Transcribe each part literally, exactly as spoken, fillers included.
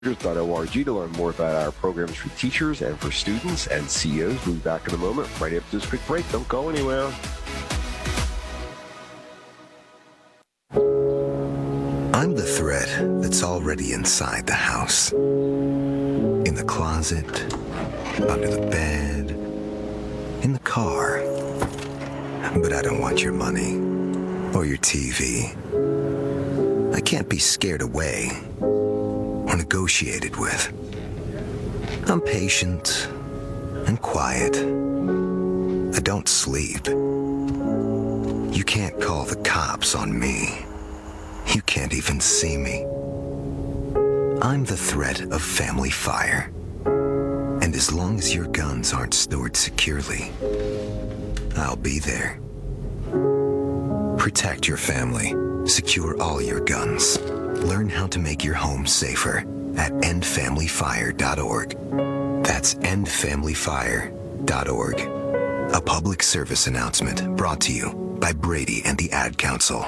dot org to learn more about our programs for teachers and for students and C E Os. We'll be back in a moment right after this quick break. Don't go anywhere. I'm the thread that's already inside the house. In the closet, under the bed, in the car. But I don't want your money or your T V. I can't be scared away or negotiated with. I'm patient and quiet. I don't sleep. You can't call the cops on me. You can't even see me. I'm the threat of family fire. And as long as your guns aren't stored securely, I'll be there. Protect your family. Secure all your guns. Learn how to make your home safer at end family fire dot org. That's end family fire dot org. A public service announcement brought to you by Brady and the Ad Council.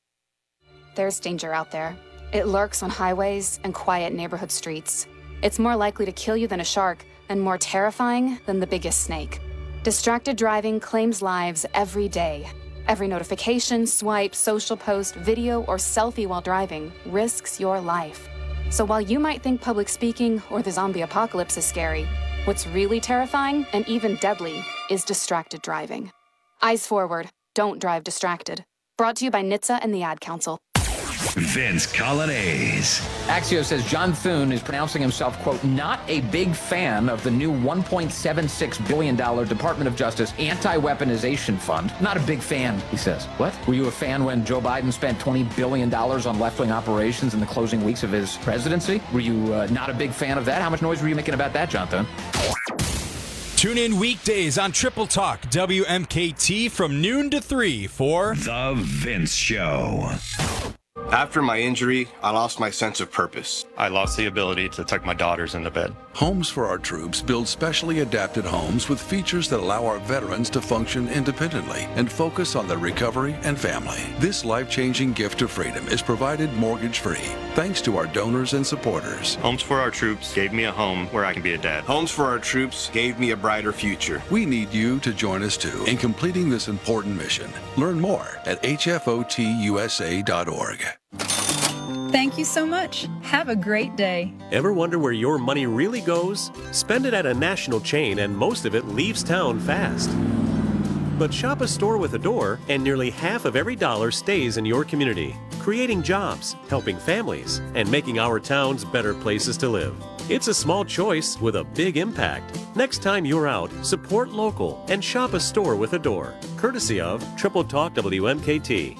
There's danger out there. It lurks on highways and quiet neighborhood streets. It's more likely to kill you than a shark and more terrifying than the biggest snake. Distracted driving claims lives every day. Every notification, swipe, social post, video, or selfie while driving risks your life. So while you might think public speaking or the zombie apocalypse is scary, what's really terrifying and even deadly is distracted driving. Eyes forward. Don't drive distracted. Brought to you by N H T S A and the Ad Council. Vince Coglianese. Axios says John Thune is pronouncing himself, quote, not a big fan of the new one point seven six billion dollars Department of Justice anti-weaponization fund. Not a big fan, he says. What? Were you a fan when Joe Biden spent twenty billion dollars on left-wing operations in the closing weeks of his presidency? Were you uh, not a big fan of that? How much noise were you making about that, John Thune? Tune in weekdays on Triple Talk W M K T from noon to three for The Vince Show. After my injury, I lost my sense of purpose. I lost the ability to tuck my daughters into bed. Homes for Our Troops build specially adapted homes with features that allow our veterans to function independently and focus on their recovery and family. This life-changing gift of freedom is provided mortgage-free, thanks to our donors and supporters. Homes for Our Troops gave me a home where I can be a dad. Homes for Our Troops gave me a brighter future. We need you to join us too in completing this important mission. Learn more at H F O T U S A dot org. Thank you so much. Have a great day. Ever wonder where your money really goes? Spend it at a national chain and most of it leaves town fast. But shop a store with a door and nearly half of every dollar stays in your community, creating jobs, helping families, and making our towns better places to live. It's a small choice with a big impact. Next time you're out, support local and shop a store with a door, courtesy of Triple Talk W M K T.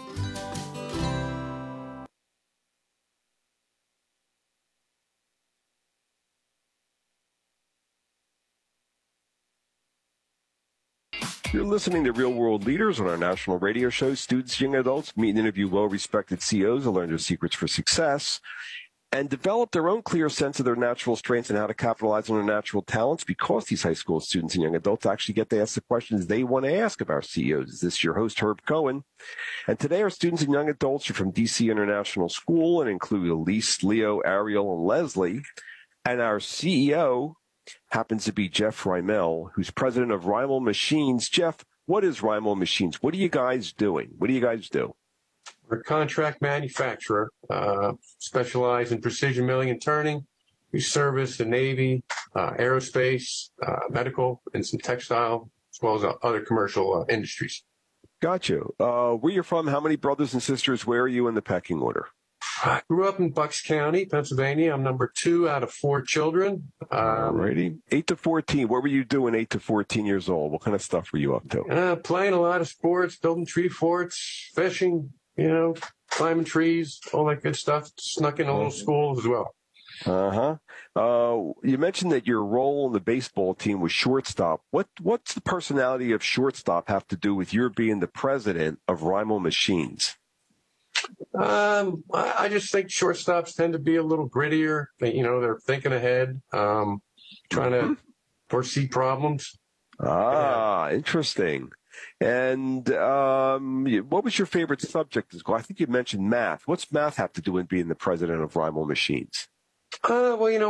You're listening to Real World Leaders on our national radio show. Students, young adults meet and interview well-respected C E Os to learn their secrets for success and develop their own clear sense of their natural strengths and how to capitalize on their natural talents, because these high school students and young adults actually get to ask the questions they want to ask of our C E Os. This is your host, Herb Cohen. And today our students and young adults are from D C International School and include Elise, Leo, Ariel, and Leslie. And our C E O happens to be Jeff Reimel, who's president of Reimel Machines. Jeff, what is Reimel Machines? What are you guys doing? What do you guys do? We're a contract manufacturer, uh, specialized in precision milling and turning. We service the Navy, uh, aerospace, uh, medical, and some textile, as well as uh, other commercial uh, industries. Gotcha. Uh, where you're from, how many brothers and sisters? Where are you in the pecking order? I grew up in Bucks County, Pennsylvania. I'm number two out of four children. Um, Alrighty. eight to fourteen. What were you doing eight to fourteen years old? What kind of stuff were you up to? Uh, playing a lot of sports, building tree forts, fishing, you know, climbing trees, all that good stuff. Snuck in a little school as well. Uh-huh. Uh, you mentioned that your role in the baseball team was shortstop. What What's the personality of shortstop have to do with your being the president of Reimel Machines? Um, I just think shortstops tend to be a little grittier. They, you know, they're thinking ahead, um, trying to foresee problems. Ah, yeah. Interesting. And um, what was your favorite subject in school? I think you mentioned math. What's math have to do with being the president of Reimel Machines? Uh, well, you know,